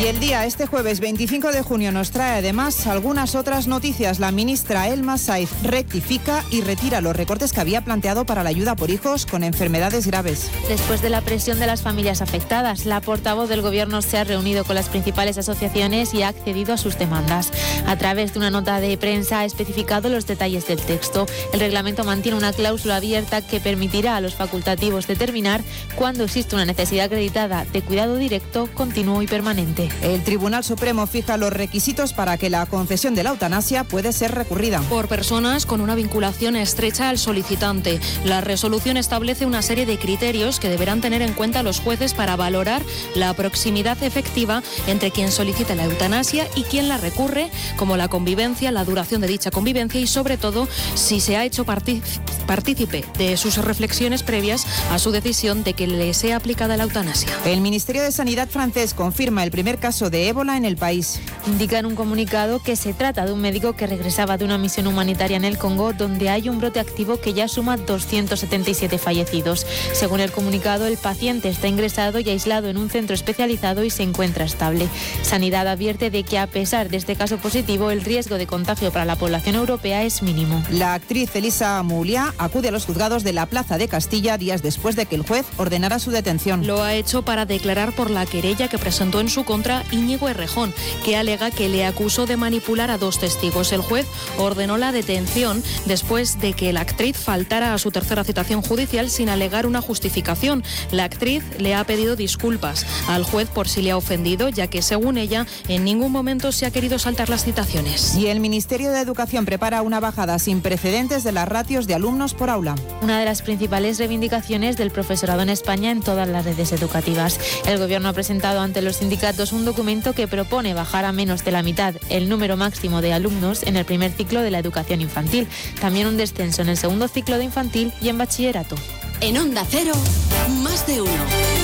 Y el día, este jueves 25 de junio, nos trae además algunas otras noticias. La ministra Elma Saiz rectifica y retira los recortes que había planteado para la ayuda por hijos con enfermedades graves. Después de la presión de las familias afectadas, la portavoz del Gobierno se ha reunido con las principales asociaciones y ha accedido a sus demandas. A través de una nota de prensa ha especificado los detalles del texto. El reglamento mantiene una cláusula abierta que permitirá a los facultativos determinar cuándo existe una necesidad acreditada de cuidado directo, continuo y permanente. El Tribunal Supremo fija los requisitos para que la concesión de la eutanasia puede ser recurrida por personas con una vinculación estrecha al solicitante. La resolución establece una serie de criterios que deberán tener en cuenta los jueces para valorar la proximidad efectiva entre quien solicita la eutanasia y quien la recurre, como la convivencia, la duración de dicha convivencia y, sobre todo, si se ha hecho partícipe de sus reflexiones previas a su decisión de que le sea aplicada la eutanasia. El Ministerio de Sanidad francés confirma el primer caso de ébola en el país. Indica en un comunicado que se trata de un médico que regresaba de una misión humanitaria en el Congo, donde hay un brote activo que ya suma 277 fallecidos. Según el comunicado, el paciente está ingresado y aislado en un centro especializado y se encuentra estable. Sanidad advierte de que, a pesar de este caso positivo, el riesgo de contagio para la población europea es mínimo. La actriz Elisa Mouliá acude a los juzgados de la Plaza de Castilla días después de que el juez ordenara su detención. Lo ha hecho para declarar por la querella que presentó en su contra Íñigo Errejón, que alega que le acusó de manipular a 2 testigos. El juez ordenó la detención después de que la actriz faltara a su tercera citación judicial sin alegar una justificación. La actriz le ha pedido disculpas al juez por si le ha ofendido, ya que, según ella, en ningún momento se ha querido saltar las citaciones. Y el Ministerio de Educación prepara una bajada sin precedentes de las ratios de alumnos por aula. Una de las principales reivindicaciones del profesorado en España en todas las redes educativas. El Gobierno ha presentado ante los sindicatos un documento que propone bajar a menos de la mitad el número máximo de alumnos en el primer ciclo de la educación infantil. También un descenso en el segundo ciclo de infantil y en bachillerato. En Onda Cero, más de uno.